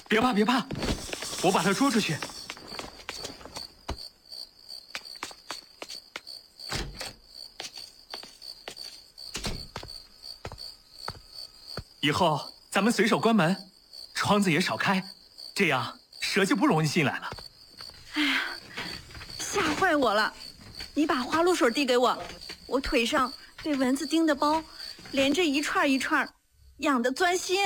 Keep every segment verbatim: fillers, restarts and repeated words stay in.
别怕别怕，我把它捉出去。以后咱们随手关门，窗子也少开，这样蛇就不容易进来了。 哎呀，吓坏我了！你把花露水递给我，我腿上被蚊子叮的包连着一串一串，痒得钻心。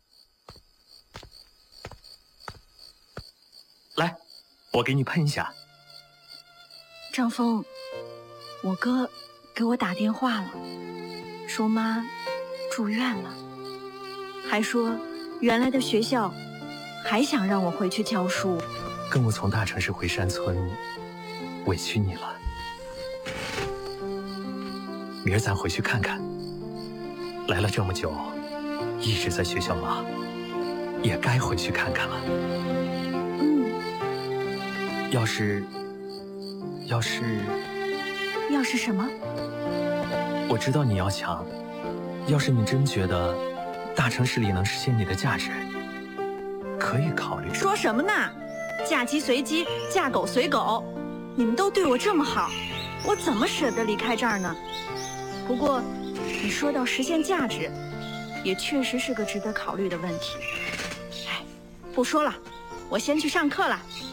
来，我给你喷一下。 张峰，我哥给我打电话了，说妈住院了，还说原来的学校还想让我回去教书。 跟我从大城市回山村，委屈你了。明儿咱回去看看。来了这么久，一直在学校忙，也该回去看看了。 嗯。 要是，要是， 要是什么？ 我知道你要强。要是你真觉得大城市里能实现你的价值，可以考虑。 说什么呢？嫁鸡随鸡，嫁狗随狗，你们都对我这么好，我怎么舍得离开这儿呢？不过，你说到实现价值，也确实是个值得考虑的问题。哎，不说了，我先去上课了。